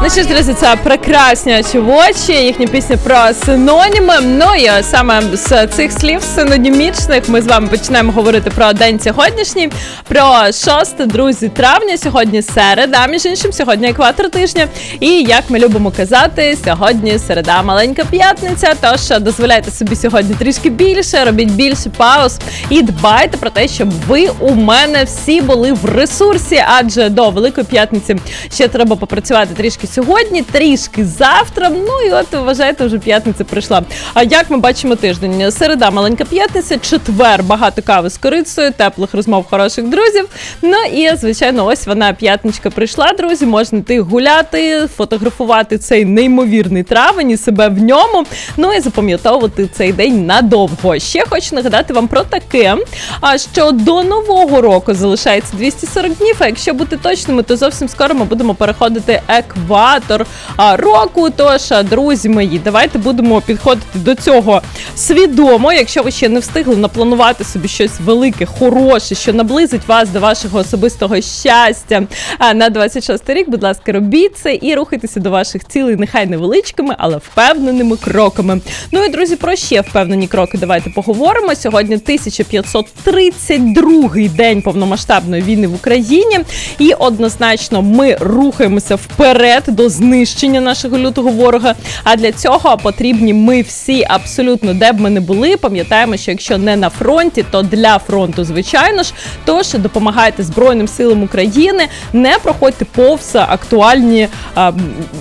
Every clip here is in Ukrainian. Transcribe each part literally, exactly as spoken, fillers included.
Ну що ж, друзі, це прекрасні очі, їхня пісня про синоніми. Ну і саме з цих слів синонімічних ми з вами почнемо говорити про день сьогоднішній, про шосте, друзі, травня. Сьогодні середа, між іншим, сьогодні екватор тижня. І, як ми любимо казати, сьогодні середа, маленька п'ятниця. Тож дозволяйте собі сьогодні трішки більше, робіть більше пауз і дбайте про те, щоб ви у мене всі були в ресурсі, адже до Великої п'ятниці ще треба попрацювати трішки сьогодні, трішки завтра, ну і от, вважайте, вже п'ятниця прийшла. А як ми бачимо тиждень? Середа, маленька п'ятниця, четвер, багато кави з корицею, теплих розмов, хороших друзів. Ну і, звичайно, ось вона, п'ятничка прийшла, друзі, можна йти гуляти, фотографувати цей неймовірний травень і себе в ньому, ну і запам'ятовувати цей день надовго. Ще хочу нагадати вам про таке, що до Нового року залишається двісті сорок днів, а якщо бути точними, то зовсім скоро ми будемо переходити екватор року. Тож, друзі мої, давайте будемо підходити до цього свідомо. Якщо ви ще не встигли напланувати собі щось велике, хороше, що наблизить вас до вашого особистого щастя на двадцять шостий рік, будь ласка, робіть це і рухайтеся до ваших цілей, нехай невеличкими, але впевненими кроками. Ну і, друзі, про ще впевнені кроки давайте поговоримо. Сьогодні тисяча п'ятсот тридцять другий день повномасштабної війни в Україні, і однозначно ми рухаємося вперед до знищення нашого лютого ворога. А для цього потрібні ми всі абсолютно, де б ми не були. Пам'ятаємо, що якщо не на фронті, то для фронту, звичайно ж. Тож допомагайте Збройним силам України, не проходьте повз актуальні а,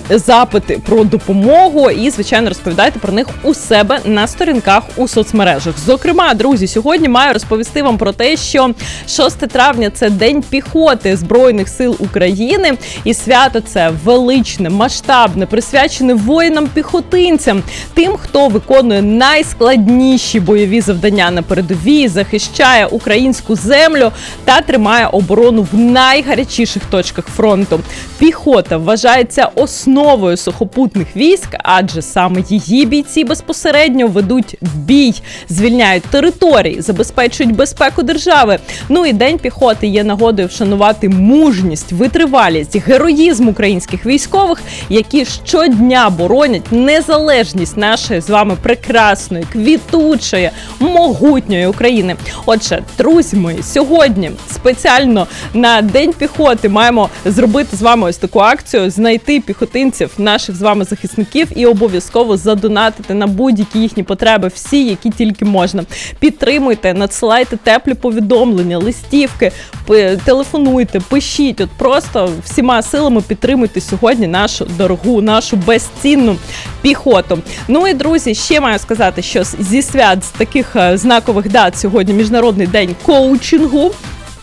запити про допомогу і, звичайно, розповідайте про них у себе на сторінках у соцмережах. Зокрема, друзі, сьогодні маю розповісти вам про те, що шосте травня – це День піхоти Збройних сил України, і свято це величне, масштабне, присвячене воїнам-піхотинцям, тим, хто виконує найскладніші бойові завдання на передовій, захищає українську землю та тримає оборону в найгарячіших точках фронту. Піхота вважається основою сухопутних військ, адже саме її бійці безпосередньо ведуть бій, звільняють території, забезпечують безпеку держави. Ну і День піхоти є нагодою вшанувати мужність, витривалість, героїзм українських військових, які щодня боронять незалежність нашої з вами прекрасної, квітучої, могутньої України. Отже, друзі мої, сьогодні спеціально на День піхоти маємо зробити з вами ось таку акцію, знайти піхотинців, наших з вами захисників, і обов'язково задонатити на будь-які їхні потреби, всі, які тільки можна. Підтримуйте, надсилайте теплі повідомлення, листівки, телефонуйте, пишіть, от просто всіма силами підтримуйте сьогодні нашу дорогу, нашу безцінну піхоту. Ну і, друзі, ще маю сказати, що зі свят, з таких знакових дат сьогодні Міжнародний день коучингу.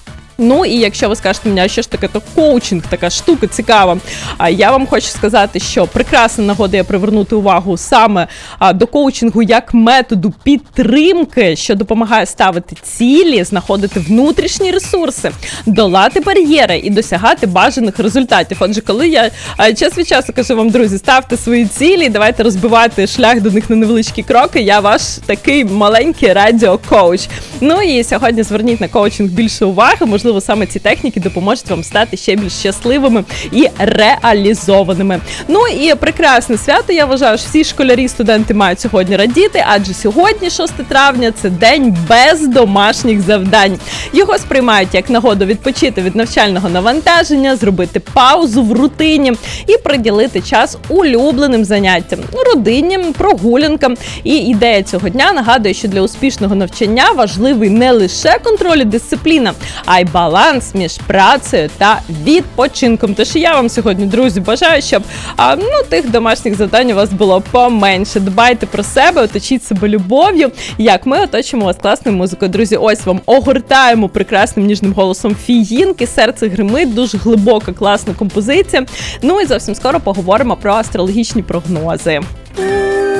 Ну і якщо ви скажете мені, а що ж таке, то коучинг, така штука цікава. А я вам хочу сказати, що прекрасна нагода є привернути увагу саме а, до коучингу як методу підтримки, що допомагає ставити цілі, знаходити внутрішні ресурси, долати бар'єри і досягати бажаних результатів. Отже, коли я а, час від часу кажу вам, друзі, ставте свої цілі, давайте розбивати шлях до них на невеличкі кроки, я ваш такий маленький радіокоуч. Ну і сьогодні зверніть на коучинг більше уваги, можливо, Можливо, саме ці техніки допоможуть вам стати ще більш щасливими і реалізованими. Ну і прекрасне свято, я вважаю, що всі школярі, студенти мають сьогодні радіти, адже сьогодні, шосте травня, це день без домашніх завдань. Його сприймають як нагоду відпочити від навчального навантаження, зробити паузу в рутині і приділити час улюбленим заняттям, родинням, прогулянкам. І ідея цього дня нагадує, що для успішного навчання важливий не лише контроль і дисципліна, а й баланс між працею та відпочинком. Тож я вам сьогодні, друзі, бажаю, щоб а, ну, тих домашніх завдань у вас було поменше. Дбайте про себе, оточіть себе любов'ю, як ми оточимо вас класною музикою. Друзі, ось вам огортаємо прекрасним ніжним голосом Фіїнки, серце гримить, дуже глибока, класна композиція. Ну і зовсім скоро поговоримо про астрологічні прогнози.